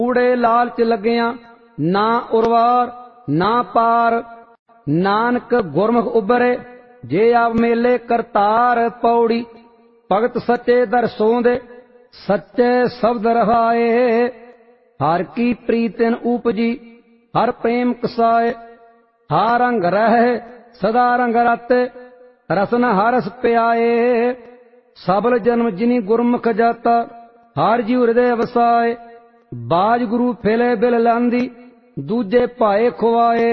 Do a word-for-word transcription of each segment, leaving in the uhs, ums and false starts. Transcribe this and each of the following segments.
कूड़े लालच लगिया ना उर्वार ना पार। नानक गुरमुख उबरे जे आप मेले करतार। पौड़ी भगत सच्चे दर सोंदे सच्चे शब्द रहाए। हर की प्रीतिन उपजी हर प्रेम कसाए। हर रंग रहे सदा रंग रते रसन हरस प्याए। सबल जन्म जिनी गुरमुख जाता हर जी हृदय वसाए। बाज गुरु फेले बिल लांदी दूजे पाए खुआए।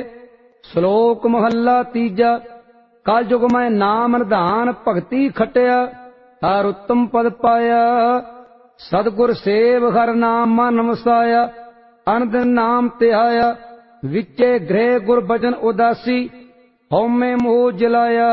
श्लोक महला तीजा कल जुग मैं नाम निधान भगती खटिया हर उत्तम पद पाया। सतगुर सेव हर नाम मन वसाया अनदिन नाम तिहाया। विचे गृह गुर बचन उदासी हौमे मोह जलाया।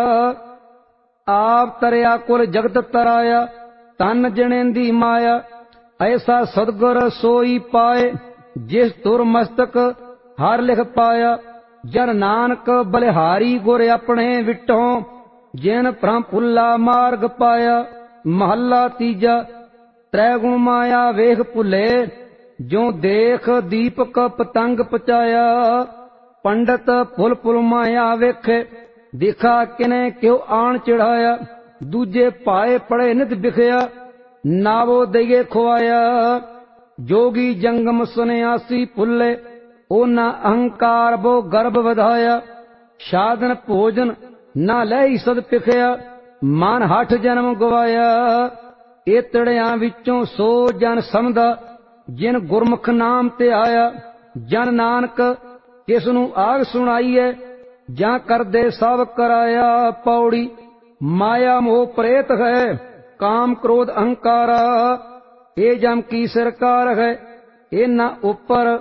आप तरया कुल जगत तराया तन जनेंदी माया। ऐसा सदगुर सोई पाए जिस तुर मस्तक हर लिख पाया। जन नानक बलिहारी गुर अपने विटों जिन भ्रम भुला मार्ग पाया। महला तीजा त्रैगुण माया वेख भुले जो देख दीपक पतंग पचाया। पंडित फुल फुल माया वेखे दिखा किने क्यों आन चढ़ाया। दूजे पाए पड़े नित बिखया नावो दइए खुआया। जोगी जंगम सन्यासी फुल्ले ओना अहंकार बो गर्भ वधाया। साधन भोजन ना लई सद पिखया मन हठ जन्म गवाया। इतड़ियां विचों सो जन समझदा जिन गुरमुख नाम ते आया। जन नानक किसनू आग सुनाईए जां करदे सब कराया। पौड़ी माया मोह प्रेत है काम क्रोध अहंकारा। ये जम की सरकार है इन्हां उपर